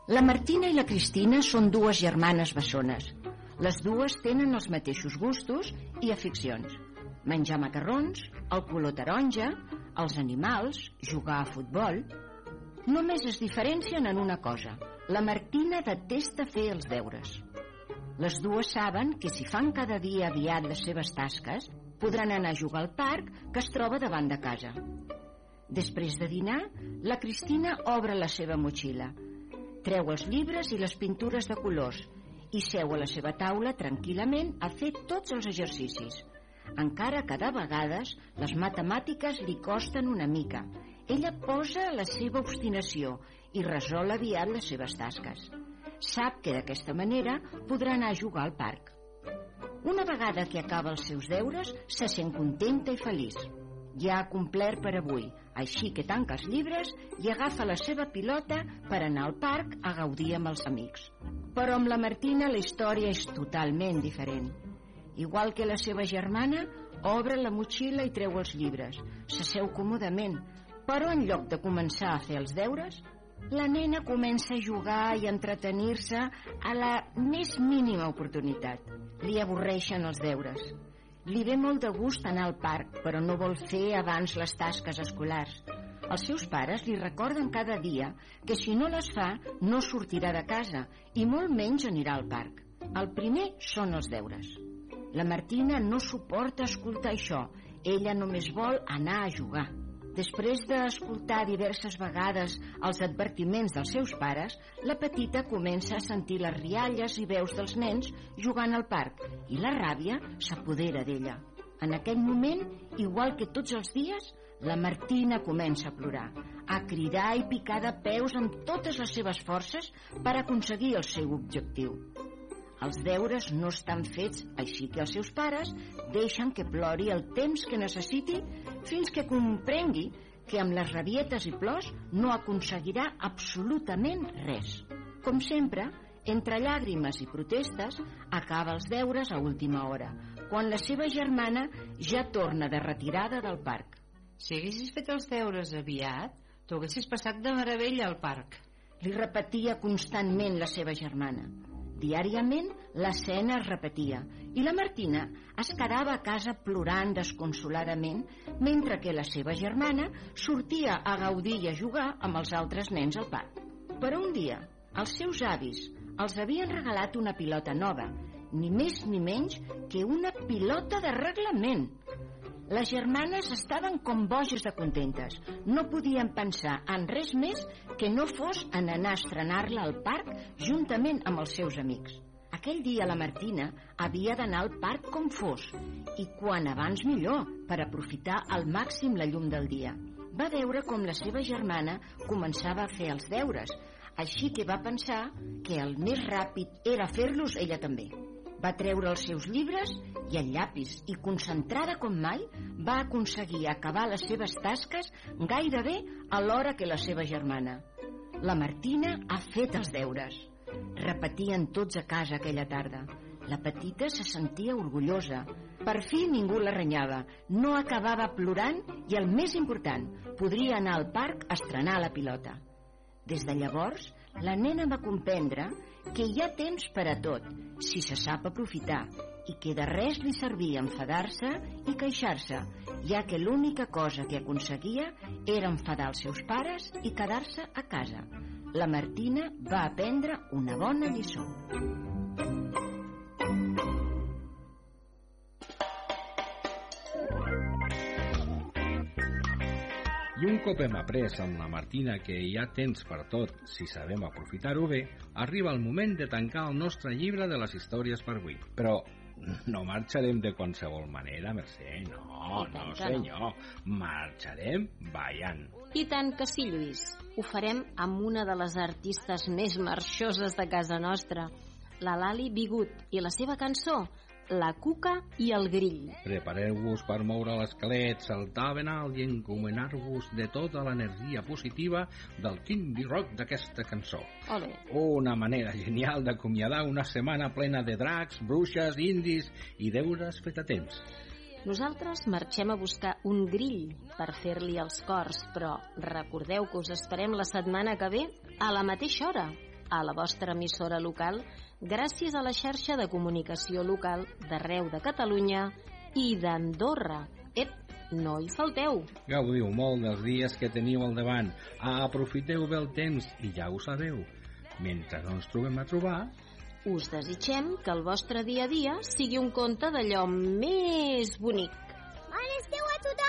La Martina i la Cristina són dues germanes bessones. Les dues tenen els mateixos gustos i aficions: menjar macarrons, el color taronja, els animals, jugar a futbol. Només es diferencien en una cosa: la Martina detesta fer els deures. Les dues saben que si fan cada dia aviat les seves tasques, podran anar a jugar al parc que es troba davant de casa. Després de dinar, la Cristina obre la seva motxilla, treu els llibres i les pintures de colors i seu a la seva taula tranquil·lament a fer tots els exercicis. Encara que de vegades les matemàtiques li costen una mica, ella posa la seva obstinació i resol aviat les seves tasques. Sap que d'aquesta manera podrà anar a jugar al parc. Una vegada que acaba els seus deures, se sent contenta i feliç. Ja ha complert per avui, així que tanca els llibres i agafa la seva pilota per anar al parc a gaudir amb els amics. Però amb la Martina la història és totalment diferent. Igual que la seva germana, obre la motxilla i treu els llibres. S'asseu còmodament, però en lloc de començar a fer els deures, la nena comença a jugar i a entretenir-se a la més mínima oportunitat. Li avorreixen els deures. Li ve molt de gust anar al parc, però no vol fer abans les tasques escolars. Els seus pares li recorden cada dia que si no les fa no sortirà de casa i molt menys anirà al parc. El primer són els deures. La Martina no suporta escoltar això. Ella només vol anar a jugar. Després d'escoltar diverses vegades els advertiments dels seus pares, la petita comença a sentir les rialles i veus dels nens jugant al parc i la ràbia s'apodera d'ella. En aquell moment, igual que tots els dies, la Martina comença a plorar, a cridar i picar de peus amb totes les seves forces per aconseguir el seu objectiu. Els deures no estan fets, així que els seus pares deixen que plori el temps que necessiti fins que comprengui que amb les rabietes i plors no aconseguirà absolutament res. Com sempre, entre llàgrimes i protestes, acaba els deures a última hora, quan la seva germana ja torna de retirada del parc. Si haguessis fet els deures aviat, t'ho haguessis passat de meravella al parc. Li repetia constantment la seva germana. Diàriament l'escena es repetia i la Martina es quedava a casa plorant desconsoladament mentre que la seva germana sortia a gaudir i a jugar amb els altres nens al parc. Però un dia els seus avis els havien regalat una pilota nova, ni més ni menys que una pilota de reglament. Les germanes estaven com boges de contentes. No podien pensar en res més que no fos en anar a estrenar-la al parc juntament amb els seus amics. Aquell dia la Martina havia d'anar al parc com fos, i quan abans millor, per aprofitar al màxim la llum del dia. Va veure com la seva germana començava a fer els deures, així que va pensar que el més ràpid era fer-los ella també. Va treure els seus llibres i el llapis i, concentrada com mai, va aconseguir acabar les seves tasques gairebé a l'hora que la seva germana. La Martina ha fet els deures. Repetien tots a casa aquella tarda. La petita se sentia orgullosa. Per fi ningú la renyava, no acabava plorant i, el més important, podria anar al parc a estrenar la pilota. Des de llavors, la nena va comprendre que hi ha temps per a tot, si se sap aprofitar, i que de res li servia enfadar-se i queixar-se, ja que l'única cosa que aconseguia era enfadar els seus pares i quedar-se a casa. La Martina va aprendre una bona lliçó. I un cop hem après amb la Martina que hi ha temps per tot si sabem aprofitar-ho bé, arriba el moment de tancar el nostre llibre de les històries per avui. Però no marxarem de qualsevol manera, Mercè, no senyor, marxarem ballant. I tant que sí, Lluís, ho farem amb una de les artistes més marxoses de casa nostra, la Lali Bigut, i la seva cançó, La cuca i el grill. Prepareu-vos per moure l'esquelet, saltar ben alt i encomanar-vos de tota l'energia positiva del indie rock d'aquesta cançó. Olé. Una manera genial d'acomiadar una setmana plena de dracs, bruixes, indis i deures fet a temps. Nosaltres marxem a buscar un grill per fer-li els cors, però recordeu que us esperem la setmana que ve a la mateixa hora. a la vostra emissora local gràcies a la xarxa de comunicació local d'arreu de Catalunya i d'Andorra. Ep, no hi falteu. Gaudiu molt dels dies que teniu al davant. Aprofiteu bé el temps i ja ho sabeu. Mentre no ens trobem a trobar, us desitgem que el vostre dia a dia sigui un conte d'allò més bonic. Mare, esteu a tothom!